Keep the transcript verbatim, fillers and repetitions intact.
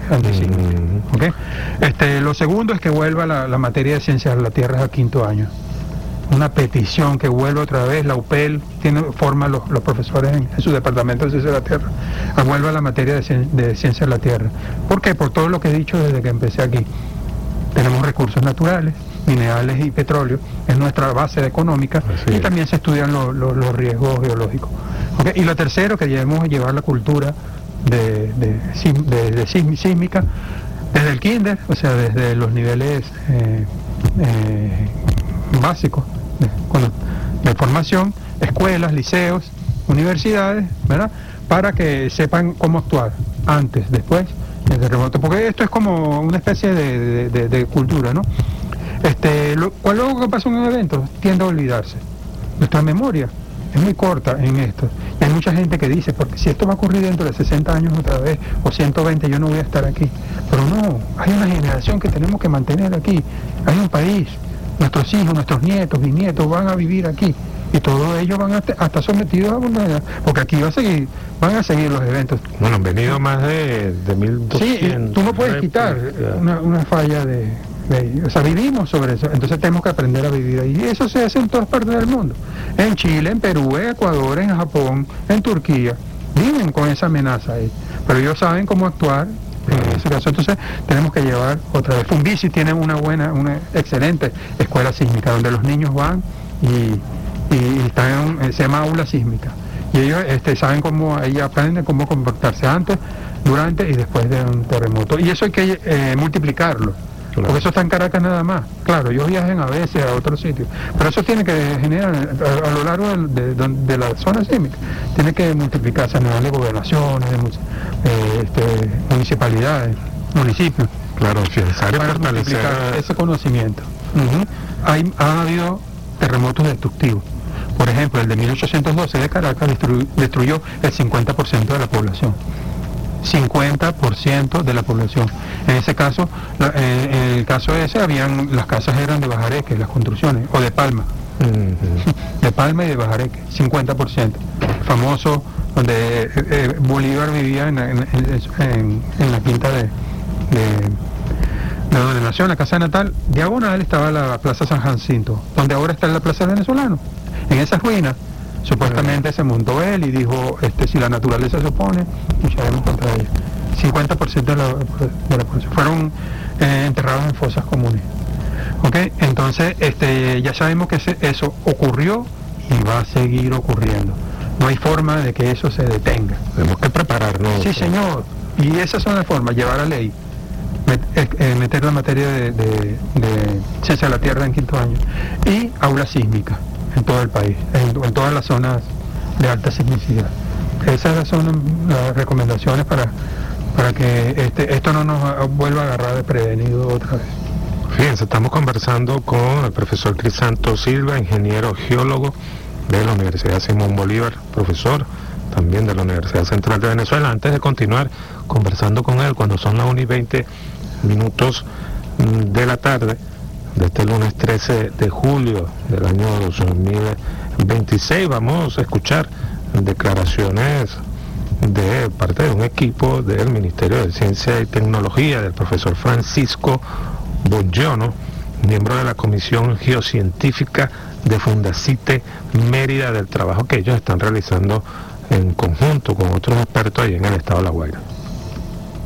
antisísmica. Mm. ¿Okay? Este, lo segundo es que vuelva la, la materia de ciencias de la Tierra a quinto año. Una petición que vuelva otra vez, la U P E L tiene, forma los, los profesores en, en su departamento de ciencias de la Tierra, a vuelva la materia de, cien, de ciencias de la Tierra. ¿Por qué? Por todo lo que he dicho desde que empecé aquí. Tenemos recursos naturales, minerales y petróleo, es nuestra base económica, Así y es. también se estudian lo, lo, los riesgos geológicos. ¿Okay? Y lo tercero, que debemos llevar la cultura de, de, de, de sísmica desde el kinder, o sea, desde los niveles eh, eh, básicos de, de formación, escuelas, liceos, universidades, ¿verdad? Para que sepan cómo actuar antes, después del terremoto, porque esto es como una especie de, de, de, de cultura, ¿no? Este, lo, ¿cuál luego que pasa en un evento? Tiende a olvidarse. Nuestra memoria es muy corta en esto. Y hay mucha gente que dice, porque si esto va a ocurrir dentro de sesenta años otra vez, o ciento veinte, yo no voy a estar aquí. Pero no, hay una generación que tenemos que mantener aquí. Hay un país, nuestros hijos, nuestros nietos, bisnietos van a vivir aquí. Y todos ellos van a estar sometidos a una, porque aquí va a seguir, van a seguir los eventos. Bueno, han venido más de, de mil doscientos. Sí, tú no puedes quitar una, una falla de, de... O sea, vivimos sobre eso, entonces tenemos que aprender a vivir ahí. Y eso se hace en todas partes del mundo. En Chile, en Perú, en Ecuador, en Japón, en Turquía. Viven con esa amenaza ahí. Pero ellos saben cómo actuar en ese caso. Entonces tenemos que llevar otra vez. Fumbisi tiene una buena, una excelente escuela sísmica, donde los niños van y... y están, se llama aula sísmica, y ellos este, saben cómo, ellos aprenden cómo comportarse antes, durante y después de un terremoto, y eso hay que eh, multiplicarlo, claro. Porque eso está en Caracas nada más. Claro, ellos viajan a veces a otros sitios, pero eso tiene que generar a, a lo largo de, de, de la zona sísmica, tiene que multiplicarse a nivel de gobernaciones, de, eh, este, municipalidades, municipios. Claro, es necesario para fortalecer ese conocimiento. Uh-huh. Hay, ha habido terremotos destructivos. Por ejemplo, el de mil ochocientos doce de Caracas destru destruyó el cincuenta por ciento de la población. cincuenta por ciento de la población. En ese caso, la, eh, en el caso ese, habían, las casas eran de bajareque, las construcciones, o de palma. Uh-huh. De palma y de bajareque, cincuenta por ciento. Famoso, donde eh, eh, Bolívar vivía en, en, en, en la quinta de... de de donde nació, en la casa natal, diagonal estaba la Plaza San Jacinto, donde ahora está la Plaza Venezolano. En esas ruinas, supuestamente se montó él y dijo, este, si la naturaleza se opone, lucharemos contra ella. cincuenta por ciento de la, de la población fueron eh, enterrados en fosas comunes. ¿Ok? Entonces, este, ya sabemos que ese, eso ocurrió y va a seguir ocurriendo. No hay forma de que eso se detenga. Tenemos que prepararnos. Sí, señor. Y esas son las formas, llevar a ley. Meter la materia de, de, de ciencia de la Tierra en quinto año y aula sísmica en todo el país, en, en todas las zonas de alta sismicidad. Esas son las recomendaciones para, para que este, esto no nos vuelva a agarrar desprevenido otra vez. Fíjense, estamos conversando con el profesor Crisanto Silva, ingeniero geólogo de la Universidad Simón Bolívar, profesor también de la Universidad Central de Venezuela. Antes de continuar conversando con él, cuando son las una y veinte minutos de la tarde de este lunes trece de julio del año dos mil veintiséis, vamos a escuchar declaraciones de parte de un equipo del Ministerio de Ciencia y Tecnología, del profesor Francisco Buongiorno, miembro de la Comisión Geocientífica de Fundacite Mérida, del trabajo que ellos están realizando en conjunto con otros expertos ahí en el estado de La Guaira.